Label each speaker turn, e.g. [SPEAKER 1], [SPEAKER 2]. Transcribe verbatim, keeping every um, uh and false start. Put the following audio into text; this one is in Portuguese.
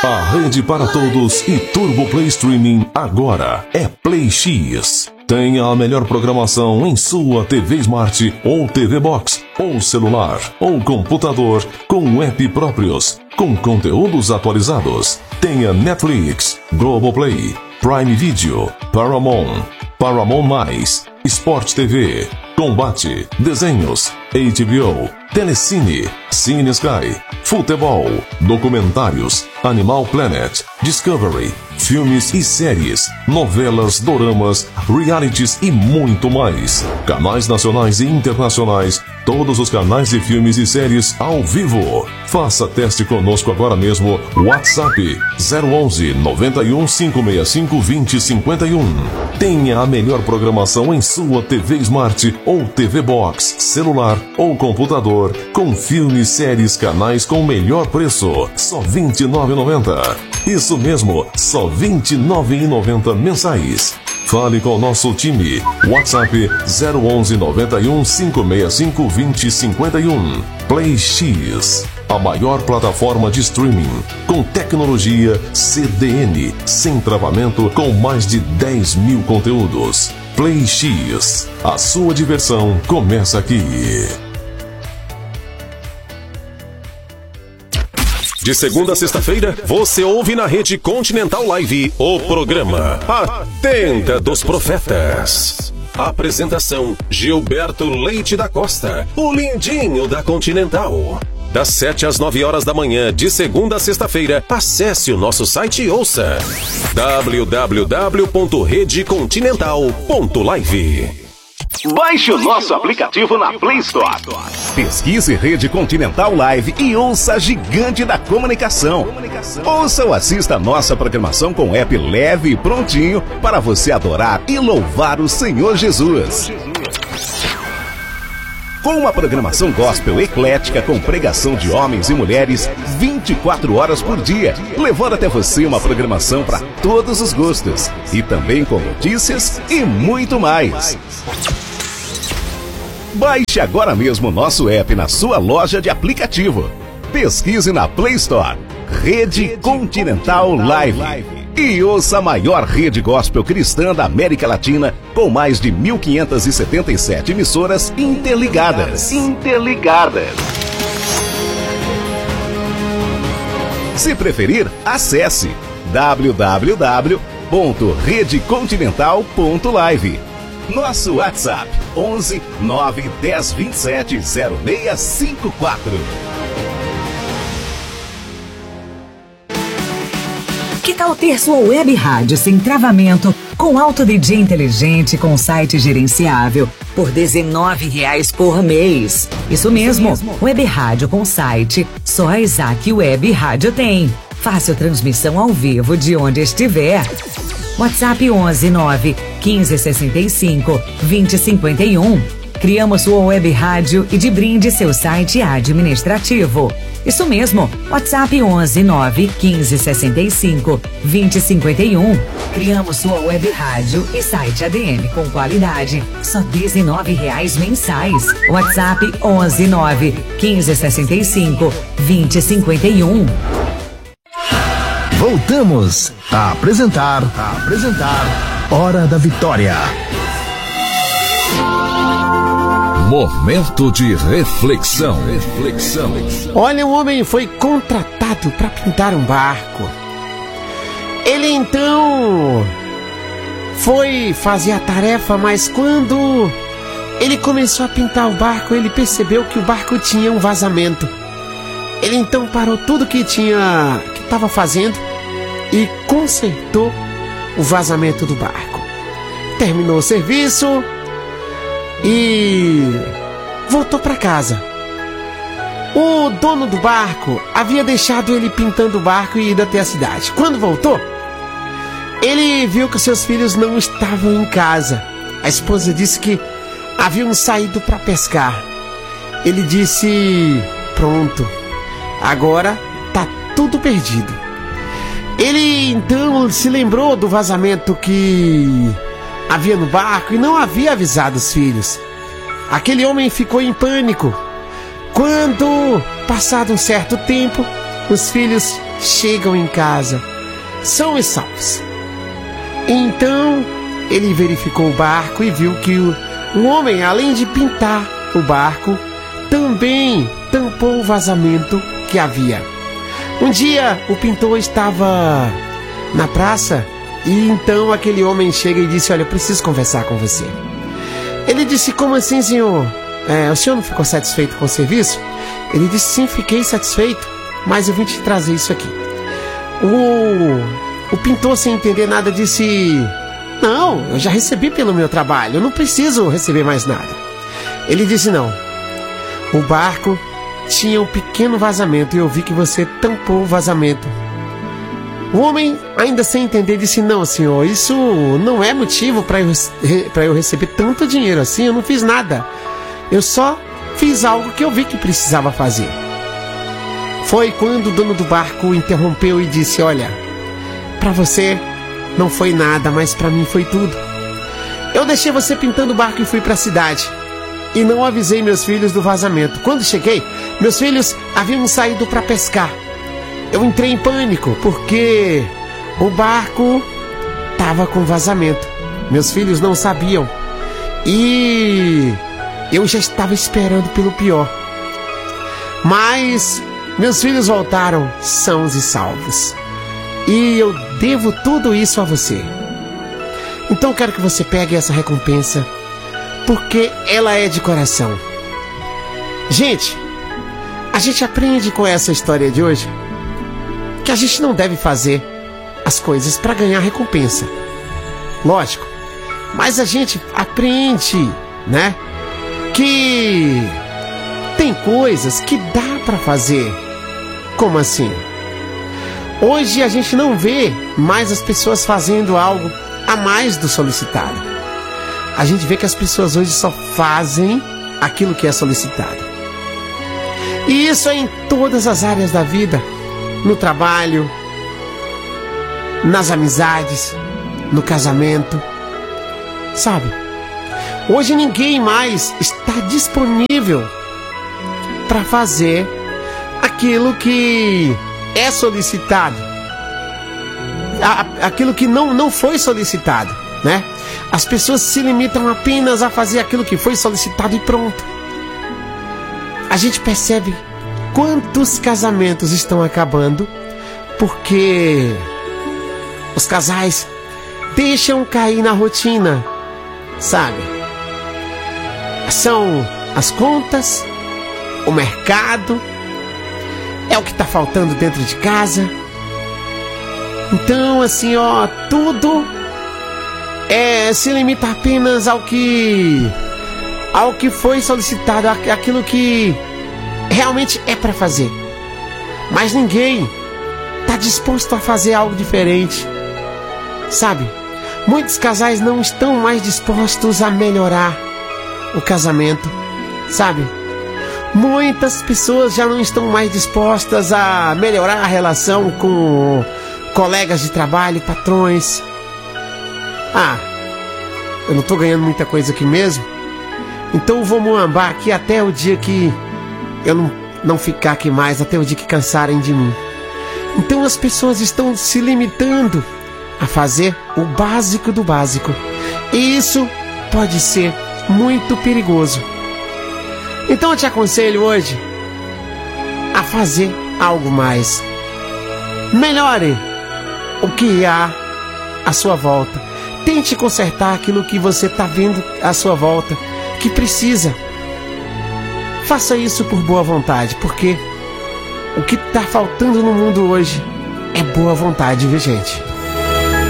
[SPEAKER 1] A rede para todos e Turbo Play Streaming agora é Play X. Tenha a melhor programação em sua T V Smart ou T V Box, ou celular, ou computador, com app próprios, com conteúdos atualizados. Tenha Netflix, Globoplay, Prime Video, Paramount, Paramount Mais, Sport T V, Combate, Desenhos, H B O, Telecine, Cine Sky, Futebol, Documentários, Animal Planet, Discovery, filmes e séries, novelas, doramas, realities e muito mais. Canais nacionais e internacionais, todos os canais de filmes e séries ao vivo. Faça teste conosco agora mesmo. WhatsApp zero onze, noventa e um, cinco seis cinco, vinte, cinquenta e um. Tenha a melhor programação em sua T V Smart ou T V Box, celular ou computador, com filmes, séries, canais com o melhor preço, só vinte e nove reais e noventa centavos. Isso mesmo, só vinte e nove reais e noventa centavos mensais. Fale com o nosso time. WhatsApp zero onze, noventa e um, cinco seis cinco, vinte, cinquenta e um. Play X, a maior plataforma de streaming, com tecnologia C D N, sem travamento, com mais de dez mil conteúdos. Play X, a sua diversão começa aqui. De segunda a sexta-feira, você ouve na Rede Continental Live o programa A Tenda dos Profetas. Apresentação: Gilberto Leite da Costa, o lindinho da Continental. Das sete às nove horas da manhã, de segunda a sexta-feira, acesse o nosso site e ouça w w w ponto rede continental ponto live.
[SPEAKER 2] Baixe o nosso aplicativo na Play Store.
[SPEAKER 3] Pesquise Rede Continental Live e ouça a gigante da comunicação. Ouça ou assista a nossa programação com app leve e prontinho para você adorar e louvar o Senhor Jesus. Com uma programação gospel eclética com pregação de homens e mulheres vinte e quatro horas por dia, levando até você uma programação para todos os gostos e também com notícias e muito mais. Baixe agora mesmo o nosso app na sua loja de aplicativo. Pesquise na Play Store Rede Continental Live e ouça a maior rede gospel cristã da América Latina, com mais de mil quinhentas e setenta e sete emissoras interligadas.
[SPEAKER 2] Interligadas.
[SPEAKER 3] Se preferir, acesse w w w ponto rede continental ponto live. Nosso WhatsApp onze, nove, dez, vinte e sete, zero seis cinco quatro.
[SPEAKER 4] Que tal ter sua web rádio sem travamento, com alto D J inteligente, com site gerenciável, por dezenove reais por mês? Isso mesmo, web rádio com site, só a Isaac Web Rádio tem. Fácil transmissão ao vivo de onde estiver. WhatsApp onze, nove, quinze, sessenta e cinco, vinte, cinquenta e um. Criamos sua web rádio e de brinde seu site administrativo. Isso mesmo, WhatsApp onze, nove, quinze, sessenta e cinco, vinte, cinquenta e um. Criamos sua web rádio e site A D M com qualidade, só dezenove reais mensais. WhatsApp onze, nove, quinze, sessenta e cinco, vinte, cinquenta e um.
[SPEAKER 5] Voltamos a apresentar, a apresentar Hora da Vitória.
[SPEAKER 1] Momento de reflexão. Reflexão.
[SPEAKER 6] Olha, um homem foi contratado para pintar um barco. Ele então foi fazer a tarefa, mas quando ele começou a pintar o barco, ele percebeu que o barco tinha um vazamento. Ele então parou tudo que tinha, que estava fazendo e consertou o vazamento do barco. Terminou o serviço e voltou para casa. O dono do barco havia deixado ele pintando o barco e ido até a cidade. Quando voltou, ele viu que seus filhos não estavam em casa. A esposa disse que haviam saído para pescar. Ele disse: pronto, agora tá tudo perdido. Ele então se lembrou do vazamento que havia no barco e não havia avisado os filhos. Aquele homem ficou em pânico. Quando, passado um certo tempo, os filhos chegam em casa, são e salvos. Então ele verificou o barco e viu que o, o homem, além de pintar o barco, também tampou o vazamento que havia. Um dia o pintor estava na praça e então aquele homem chega e disse: olha, eu preciso conversar com você. Ele disse: como assim, senhor? É, o senhor não ficou satisfeito com o serviço? Ele disse: sim, fiquei satisfeito, mas eu vim te trazer isso aqui. O, o pintor, sem entender nada, disse: não, eu já recebi pelo meu trabalho, eu não preciso receber mais nada. Ele disse: não, o barco tinha um pequeno vazamento e eu vi que você tampou o vazamento. O homem, ainda sem entender, disse: não, senhor, isso não é motivo para eu, para eu receber tanto dinheiro assim, eu não fiz nada. Eu só fiz algo que eu vi que precisava fazer. Foi quando o dono do barco interrompeu e disse: olha, para você não foi nada, mas para mim foi tudo. Eu deixei você pintando o barco e fui para a cidade. E não avisei meus filhos do vazamento. Quando cheguei, meus filhos haviam saído para pescar. Eu entrei em pânico, porque o barco estava com vazamento. Meus filhos não sabiam. E eu já estava esperando pelo pior. Mas meus filhos voltaram sãos e salvos. E eu devo tudo isso a você. Então eu quero que você pegue essa recompensa, porque ela é de coração. Gente, a gente aprende com essa história de hoje que a gente não deve fazer as coisas para ganhar recompensa. Lógico. Mas a gente aprende, né, que tem coisas que dá para fazer. Como assim? Hoje a gente não vê mais as pessoas fazendo algo a mais do solicitado. A gente vê que as pessoas hoje só fazem aquilo que é solicitado. E isso é em todas as áreas da vida. No trabalho, nas amizades, no casamento, sabe? Hoje ninguém mais está disponível para fazer aquilo que é solicitado, aquilo que não, não foi solicitado, né? As pessoas se limitam apenas a fazer aquilo que foi solicitado e pronto. A gente percebe quantos casamentos estão acabando porque os casais deixam cair na rotina, sabe? São as contas, o mercado, é o que está faltando dentro de casa. Então, assim, ó, tudo é, se limita apenas ao que ao que foi solicitado, aquilo que realmente é para fazer. Mas ninguém está disposto a fazer algo diferente, sabe? Muitos casais não estão mais dispostos a melhorar o casamento, sabe? Muitas pessoas já não estão mais dispostas a melhorar a relação com colegas de trabalho, patrões. Ah, eu não estou ganhando muita coisa aqui mesmo, então eu vou muambar aqui até o dia que eu não, não ficar aqui mais, até o dia que cansarem de mim. Então as pessoas estão se limitando a fazer o básico do básico. E isso pode ser muito perigoso. Então eu te aconselho hoje a fazer algo mais. Melhore o que há à sua volta. Tente consertar aquilo que você está vendo à sua volta, que precisa. Faça isso por boa vontade, porque o que está faltando no mundo hoje é boa vontade, viu, gente?